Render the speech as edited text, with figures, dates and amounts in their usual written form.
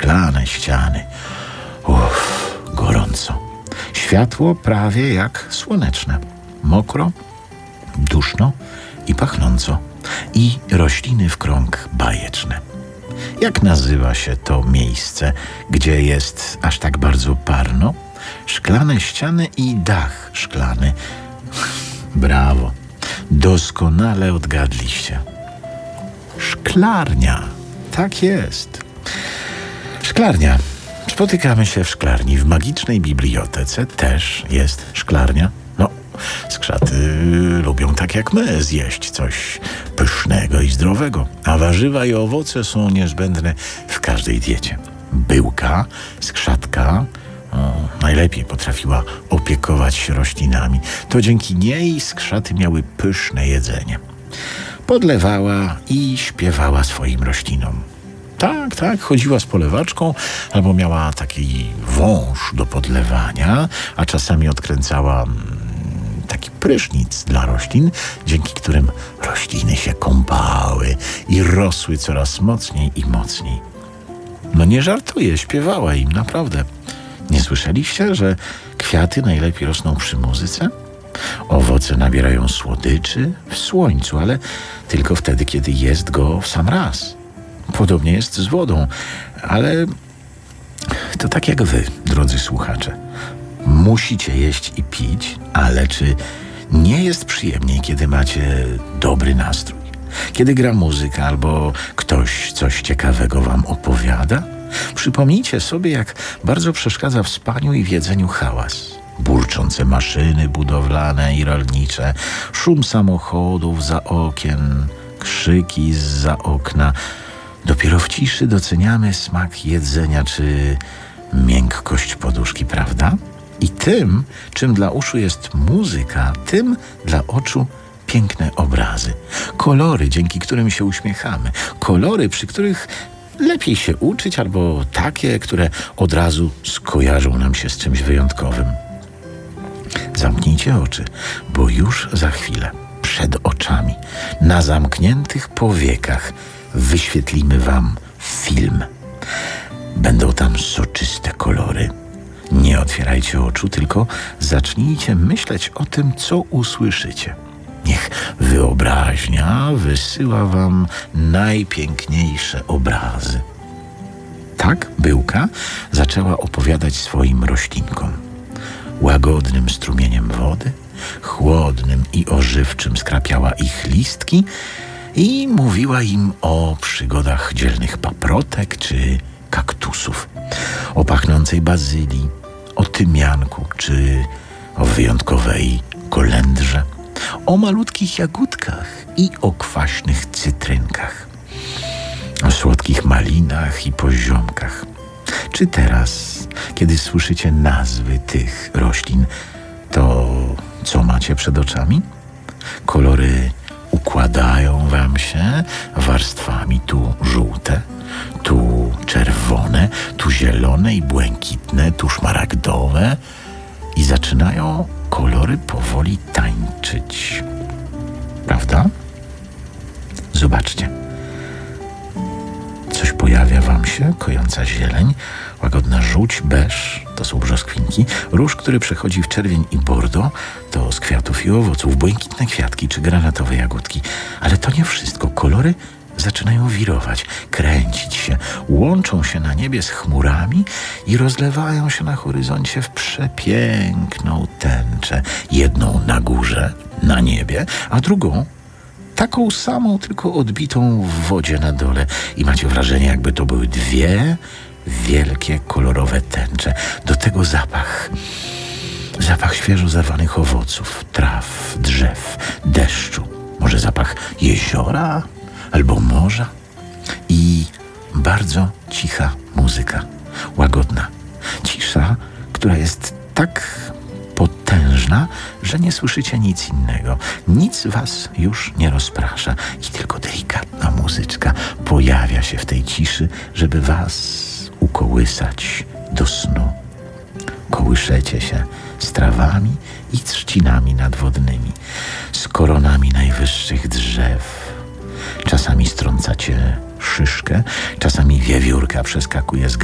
szklane ściany. Gorąco. Światło prawie jak słoneczne. Mokro, duszno i pachnąco. I rośliny w krąg bajeczne. Jak nazywa się to miejsce, gdzie jest aż tak bardzo parno? Szklane ściany i dach szklany. Brawo. Doskonale odgadliście. Szklarnia. Tak jest. Szklarnia. Spotykamy się w szklarni. W magicznej bibliotece też jest szklarnia. No, skrzaty lubią tak jak my zjeść coś pysznego i zdrowego, a warzywa i owoce są niezbędne w każdej diecie. Byłka, skrzatka najlepiej potrafiła opiekować się roślinami. To dzięki niej skrzaty miały pyszne jedzenie. Podlewała i śpiewała swoim roślinom. Tak, chodziła z polewaczką albo miała taki wąż do podlewania, a czasami odkręcała taki prysznic dla roślin, dzięki którym rośliny się kąpały i rosły coraz mocniej i mocniej. No nie żartuję, śpiewała im naprawdę. Nie słyszeliście, że kwiaty najlepiej rosną przy muzyce? Owoce nabierają słodyczy w słońcu, ale tylko wtedy, kiedy jest go w sam raz. Podobnie jest z wodą, ale to tak jak wy, drodzy słuchacze. Musicie jeść i pić, ale czy nie jest przyjemniej, kiedy macie dobry nastrój? Kiedy gra muzyka albo ktoś coś ciekawego wam opowiada? Przypomnijcie sobie, jak bardzo przeszkadza w spaniu i w jedzeniu hałas. Burczące maszyny budowlane i rolnicze, szum samochodów za okien, krzyki zza okna. Dopiero w ciszy doceniamy smak jedzenia czy miękkość poduszki, prawda? I tym, czym dla uszu jest muzyka, tym dla oczu piękne obrazy. Kolory, dzięki którym się uśmiechamy. Kolory, przy których lepiej się uczyć, albo takie, które od razu skojarzą nam się z czymś wyjątkowym. Zamknijcie oczy, bo już za chwilę przed oczami, na zamkniętych powiekach wyświetlimy wam film. Będą tam soczyste kolory. Nie otwierajcie oczu, tylko zacznijcie myśleć o tym, co usłyszycie. Niech wyobraźnia wysyła wam najpiękniejsze obrazy. Tak Byłka zaczęła opowiadać swoim roślinkom. Łagodnym strumieniem wody, chłodnym i ożywczym skrapiała ich listki i mówiła im o przygodach dzielnych paprotek czy kaktusów, o pachnącej bazylii, o tymianku czy o wyjątkowej kolendrze, o malutkich jagódkach i o kwaśnych cytrynkach, o słodkich malinach i poziomkach. Czy teraz, kiedy słyszycie nazwy tych roślin, to co macie przed oczami? Kolory układają wam się warstwami, tu żółte, tu czerwone, tu zielone i błękitne, tu szmaragdowe i zaczynają kolory powoli tańczyć. Prawda? Zobaczcie. Coś pojawia wam się, kojąca zieleń, łagodna żółć, beż, to są brzoskwinki, róż, który przechodzi w czerwień i bordo, to z kwiatów i owoców, błękitne kwiatki czy granatowe jagódki. Ale to nie wszystko. Kolory zaczynają wirować, kręcić się, łączą się na niebie z chmurami i rozlewają się na horyzoncie w przepiękną tęczę. Jedną na górze, na niebie, a drugą taką samą, tylko odbitą w wodzie na dole. I macie wrażenie, jakby to były dwie wielkie, kolorowe tęcze. Do tego zapach. Zapach świeżo zerwanych owoców, traw, drzew, deszczu. Może zapach jeziora albo morza. I bardzo cicha muzyka. Łagodna. Cisza, która jest tak potężna, że nie słyszycie nic innego. Nic was już nie rozprasza i tylko delikatna muzyczka pojawia się w tej ciszy, żeby was ukołysać do snu. Kołyszecie się z trawami i trzcinami nadwodnymi, z koronami najwyższych drzew. Czasami strącacie szyszkę, czasami wiewiórka przeskakuje z